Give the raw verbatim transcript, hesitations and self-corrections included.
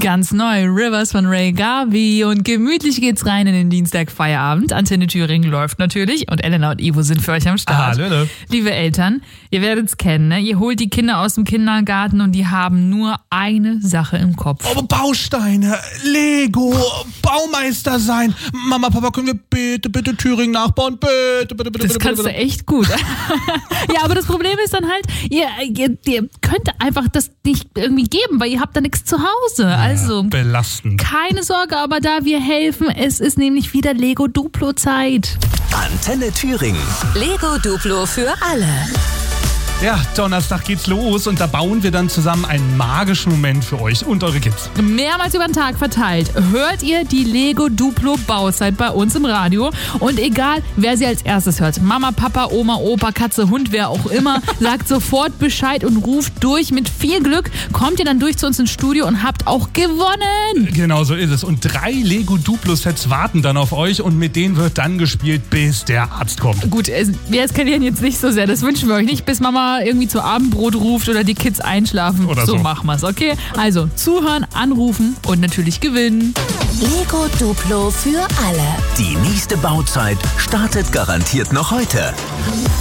Ganz neu, Rivers von Ray Garvey und gemütlich geht's rein in den Dienstag-Feierabend. Antenne Thüringen läuft natürlich und Elena und Ivo sind für euch am Start. Hallöle. Liebe Eltern, ihr werdet's kennen, ne? Ihr holt die Kinder aus dem Kindergarten und die haben nur eine Sache im Kopf. Oh, Bausteine, Lego, Baumeister sein. Mama, Papa, können wir bitte, bitte Thüringen nachbauen? Bitte, bitte, bitte. Das bitte, kannst bitte. du echt gut. Ja, aber das Problem ist dann halt, ihr, ihr, ihr könnt einfach das nicht irgendwie geben, weil ihr habt da nichts zu Hause. Also Ja, belastend. keine Sorge, aber da wir helfen, es ist nämlich wieder Lego Duplo Zeit. Antenne Thüringen. Lego Duplo für alle. Ja, Donnerstag geht's los und da bauen wir dann zusammen einen magischen Moment für euch und eure Kids. Mehrmals über den Tag verteilt hört ihr die Lego Duplo Bauzeit bei uns im Radio und egal, wer sie als erstes hört, Mama, Papa, Oma, Opa, Katze, Hund, wer auch immer, sagt sofort Bescheid und ruft durch. Mit viel Glück kommt ihr dann durch zu uns ins Studio und habt auch gewonnen. Genau so ist es. Und drei Lego Duplo-Sets warten dann auf euch und mit denen wird dann gespielt, bis der Arzt kommt. Gut, wir eskalieren jetzt nicht so sehr, das wünschen wir euch nicht, bis Mama irgendwie zu Abendbrot ruft oder die Kids einschlafen. Oder so so. machen wir's, okay? Also zuhören, anrufen und natürlich gewinnen. Lego Duplo für alle. Die nächste Bauzeit startet garantiert noch heute.